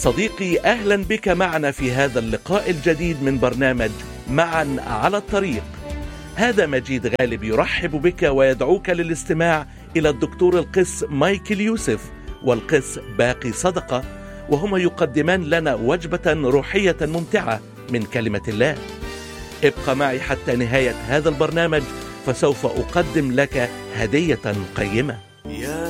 صديقي، أهلا بك معنا في هذا اللقاء الجديد من برنامج معا على الطريق. هذا مجيد غالب يرحب بك ويدعوك للاستماع إلى الدكتور القس مايكل يوسف والقس باقي صدقة، وهما يقدمان لنا وجبة روحية ممتعة من كلمة الله. ابقى معي حتى نهاية هذا البرنامج، فسوف أقدم لك هدية قيمة.